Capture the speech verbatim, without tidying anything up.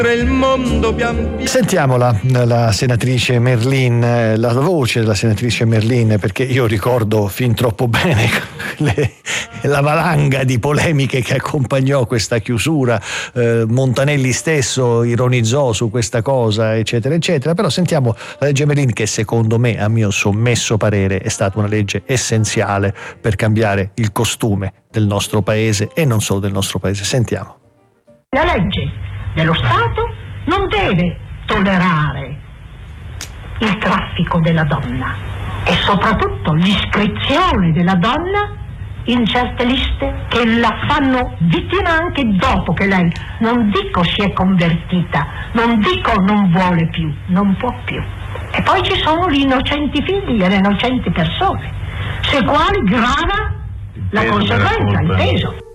Il mondo pian piano. Sentiamola, la senatrice Merlin, la voce della senatrice Merlin, perché io ricordo fin troppo bene le, la valanga di polemiche che accompagnò questa chiusura. eh, Montanelli stesso ironizzò su questa cosa, eccetera eccetera. Però sentiamo la legge Merlin, che secondo me, a mio sommesso parere, è stata una legge essenziale per cambiare il costume del nostro paese e non solo del nostro paese. Sentiamo. La legge dello Stato non deve tollerare il traffico della donna e soprattutto l'iscrizione della donna in certe liste che la fanno vittima anche dopo che lei, non dico si è convertita, non dico non vuole più, non può più. E poi ci sono gli innocenti figli e le innocenti persone, sui quali grava la conseguenza, il peso.